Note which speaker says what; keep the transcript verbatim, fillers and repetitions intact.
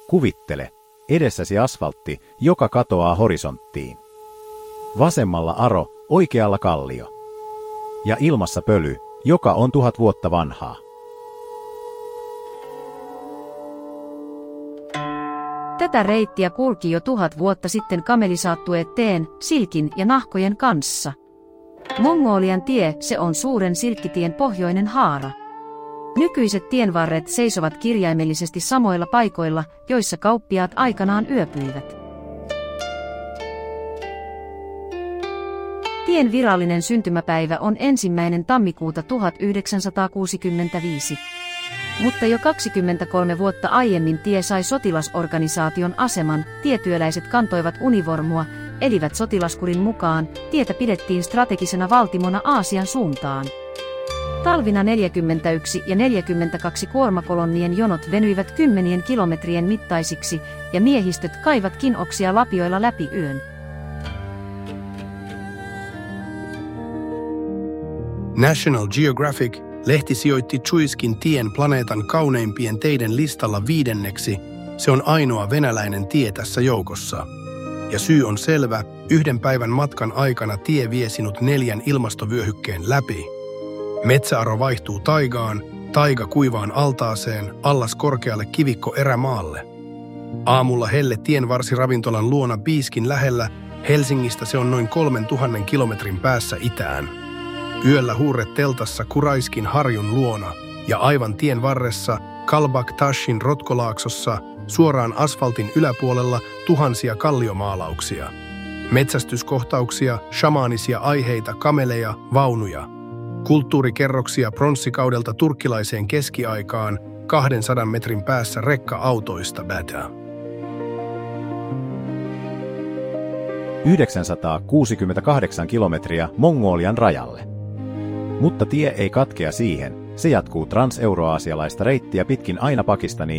Speaker 1: Kuvittele, edessäsi asfaltti, joka katoaa horisonttiin. Vasemmalla aro, oikealla kallio. Ja ilmassa pöly, joka on tuhat vuotta vanhaa.
Speaker 2: Tätä reittiä kulki jo tuhat vuotta sitten kamelisaattue teen, silkin ja nahkojen kanssa. Mongolian tie, se on suuren silkkitien pohjoinen haara. Nykyiset tienvarret seisovat kirjaimellisesti samoilla paikoilla, joissa kauppiaat aikanaan yöpyivät. Tien virallinen syntymäpäivä on ensimmäinen tammikuuta tuhatyhdeksänsataakuusikymmentäviisi. Mutta jo kaksikymmentäkolme vuotta aiemmin tie sai sotilasorganisaation aseman, tietyöläiset kantoivat univormua, elivät sotilaskurin mukaan, tietä pidettiin strategisena valtimona Aasian suuntaan. Talvina neljäkymmentäyksi ja neljäkymmentäkaksi kuormakolonnien jonot venyivät kymmenien kilometrien mittaisiksi, ja miehistöt kaivatkin oksia lapioilla läpi yön.
Speaker 3: National Geographic lehti sijoitti Chuiskin tien planeetan kauneimpien teiden listalla viidenneksi. Se on ainoa venäläinen tie tässä joukossa. Ja syy on selvä, yhden päivän matkan aikana tie vie sinut neljän ilmastovyöhykkeen läpi. Metsäaro vaihtuu taigaan, taiga kuivaan altaaseen, allas korkealle kivikko erämaalle. Aamulla helle tienvarsiravintolan luona Biiskin lähellä, Helsingistä se on noin kolmen tuhannen kilometrin päässä itään. Yöllä huuret teltassa Kuraiskin harjun luona ja aivan tien varressa Kalbaktashin rotkolaaksossa suoraan asfaltin yläpuolella tuhansia kalliomaalauksia. Metsästyskohtauksia, shamaanisia aiheita, kameleja, vaunuja. Kulttuurikerroksia pronssikaudelta turkkilaiseen keskiaikaan kahdensadan metrin päässä rekka-autoista bätä.
Speaker 1: yhdeksänsataakuusikymmentäkahdeksan kilometriä Mongolian rajalle. Mutta tie ei katkea siihen, se jatkuu transeuroasialaista reittiä pitkin aina Pakistaniin